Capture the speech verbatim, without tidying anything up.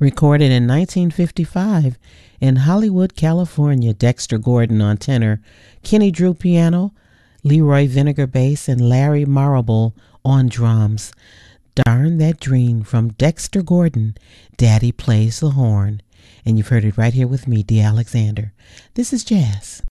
Recorded in nineteen fifty-five in Hollywood, California. Dexter Gordon on tenor, Kenny Drew piano, Leroy Vinegar bass, and Larry Marable on drums. Darn That Dream from Dexter Gordon, Daddy Plays the Horn. And you've heard it right here with me, Dee Alexander. This is Jazz.